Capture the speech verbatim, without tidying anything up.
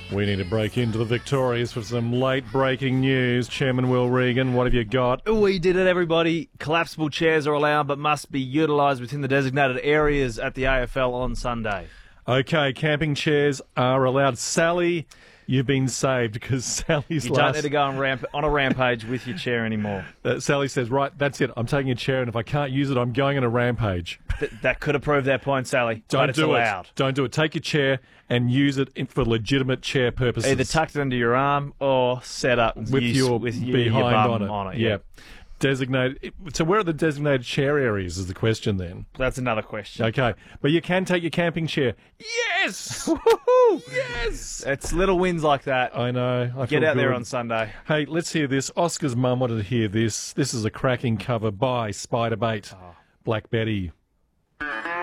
We need to break into the Victorias for some late breaking news. Chairman Will Regan, what have you got? We did it, everybody. Collapsible chairs are allowed but must be utilised within the designated areas at the A F L on Sunday. Okay, camping chairs are allowed. Sally, you've been saved because Sally's You last... don't need to go on, ramp- on a rampage with your chair anymore. Uh, Sally says, right, that's it. I'm taking a chair, and if I can't use it, I'm going on a rampage. Th- that could have proved their point, Sally. Don't but it's do allowed. it. Don't do it. Take your chair and use it in, for legitimate chair purposes. Either tucked under your arm or set up with use, your with you, behind your bum on it. On it yeah. yeah. Designated. So where are the designated chair areas is the question then. That's another question. Okay. But you can take your camping chair. Yes! Yes! It's little wins like that. I know. I Get feel out there good. on Sunday. Hey, let's hear this. Oscar's mum wanted to hear this. This is a cracking cover by Spider Bait. Oh. Black Betty.